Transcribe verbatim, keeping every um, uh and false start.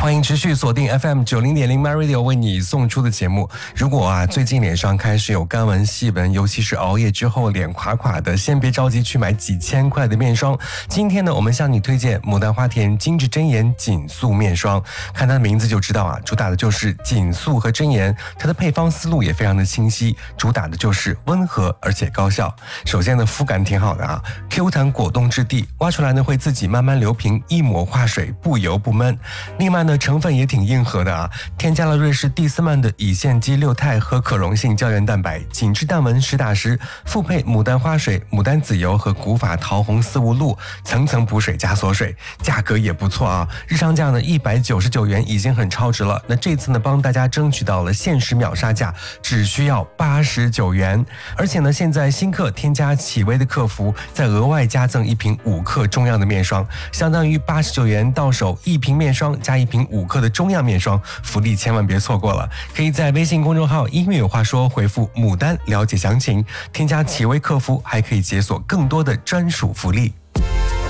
欢迎持续锁定 F M 九零点零 My Radio 为你送出的节目。如果啊最近脸上开始有干纹细纹，尤其是熬夜之后脸垮垮的，先别着急去买几千块的面霜。今天呢，我们向你推荐牡丹花田精致真颜紧素面霜。看它的名字就知道啊，主打的就是紧素和真颜。它的配方思路也非常的清晰，主打的就是温和而且高效。首先呢，肤感挺好的啊 ，Q 弹果冻质地，挖出来呢会自己慢慢流平，一抹化水，不油不闷。另外呢，成分也挺硬核的啊，添加了瑞士蒂斯曼的乙酰基六肽和可溶性胶原蛋白，紧致淡纹实打实，复配牡丹花水、牡丹籽油和古法桃红丝无露，层层补水加锁水，价格也不错啊，日常价呢一百九十九元已经很超值了。那这次呢，帮大家争取到了限时秒杀价，只需要八十九元。而且呢，现在新客添加启薇的客服，再额外加赠一瓶五克中样的面霜，相当于八十九元到手一瓶面霜加一瓶五克的中样面霜，福利千万别错过了。可以在微信公众号音乐有话说回复牡丹了解详情，添加启薇客服还可以解锁更多的专属福利。